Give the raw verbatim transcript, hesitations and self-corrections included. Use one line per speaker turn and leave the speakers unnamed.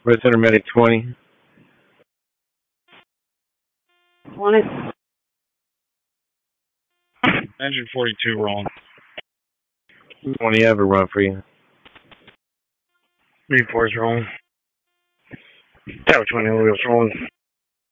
Red Center Medic twenty.
twenty.
Engine forty-two rolling.
twenty, I have a run for you.
three four's rolling. Tower twenty wheels rolling.